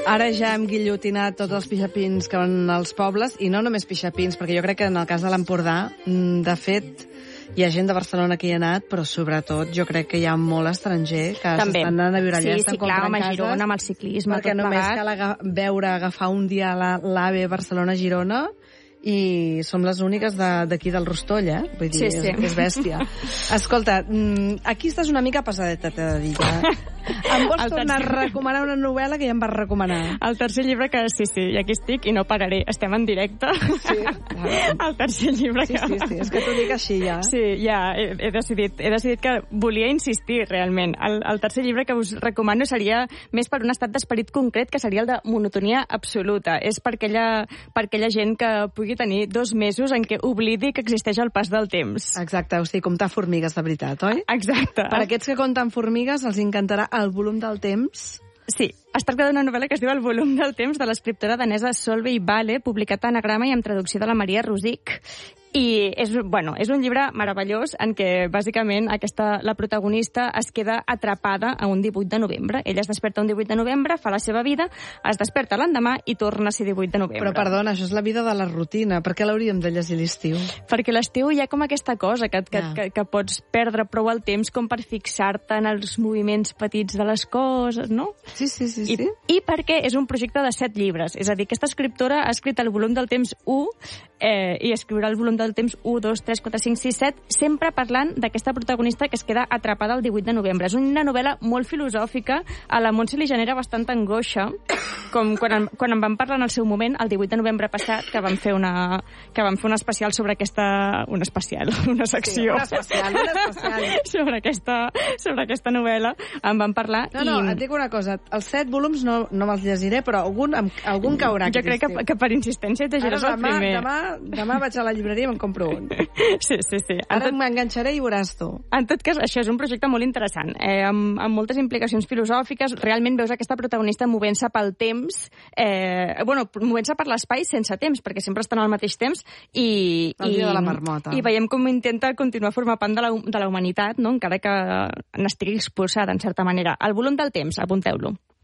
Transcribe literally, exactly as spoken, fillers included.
Ara ja hem guillotinat tots els pixapins que van als pobles, i no només pixapins, perquè jo crec que en el cas de l'Empordà, de fet, hi ha gent de Barcelona que hi ha anat, però sobretot jo crec que hi ha molt estranger que s'estan anant a viure allà, sí, estan sí, clar, comprant amb cases. Girona, amb el ciclisme, perquè tot només plegat. cal aga veure, agafar un dia l'AVE Barcelona-Girona i som les úniques d'aquí de, del Rostoll, eh? Vull dir, sí, sí. És, és bèstia. Escolta, aquí estàs una mica pesadeta, t'he de dir. Ja. Em vols El tornar tercer... a recomanar una novel·la que ja em vas recomanar? El tercer llibre que... Sí, sí, i aquí estic i no pararé. Estem en directe. Sí. El tercer llibre sí, que... Sí, sí, és que t'ho dic així, ja. Sí, ja, he, he, decidit, he decidit que volia insistir, realment. El, el tercer llibre que us recomano seria més per un estat d'esperit concret, que seria el de monotonia absoluta. És per aquella, per aquella gent que pugui tenir dos mesos en què oblidi que existeix el pas del temps. Exacte, o sigui, comptar formigues de veritat, oi? Exacte. Per aquests que compten formigues els encantarà El volum del temps. Sí, es tracta d'una novel·la que es diu El volum del temps, de l'escriptora danesa Solveig Vale, publicat a anagrama i amb traducció de la Maria Rosic. I és, bueno, és un llibre meravellós en què, bàsicament, aquesta, la protagonista es queda atrapada a un divuit de novembre. Ella es desperta un divuit de novembre, fa la seva vida, es desperta l'endemà i torna a ser divuit de novembre. Però, perdona, això és la vida de la rutina. Per què l'hauríem de llegir l'estiu? Perquè l'estiu hi ha com aquesta cosa que, que, ja. que, que pots perdre prou el temps com per fixar-te en els moviments petits de les coses, no? Sí, sí, sí. I, sí. I perquè és un projecte de set llibres. És a dir, aquesta escriptora ha escrit el volum del temps u eh, i escriurà el volum del temps u, dos, tres, quatre, cinc, sis, set, sempre parlant d'aquesta protagonista que es queda atrapada el divuit de novembre. És una novel·la molt filosòfica, a la Montse li genera bastant angoixa, com quan, en, quan en vam parlar en el seu moment, el divuit de novembre passat, que vam fer una, que vam fer un especial sobre aquesta... Un especial, una secció. Sí, un especial, un especial. sobre, aquesta, sobre aquesta novel·la, en vam parlar. No, no, i... et dic una cosa, els set volums no, no me'ls llegiré, però algun, algun caurà. Jo crec que, que per insistència et llegiràs el primer. Demà, demà vaig a la llibreria i me'n compro un. Sí, sí, sí. Ara tot... m'enganxaré i veuràs tu. En tot cas, això és un projecte molt interessant, eh, amb, amb moltes implicacions filosòfiques. Realment veus aquesta protagonista movent-se pel temps, eh, bueno, movent-se per l'espai sense temps, perquè sempre estan al mateix temps, i... El dia de la marmota. I veiem com intenta continuar a formar part de la, de la humanitat, no? Encara que n'estigui expulsada, en certa manera. El volum del temps, apunteu-lo.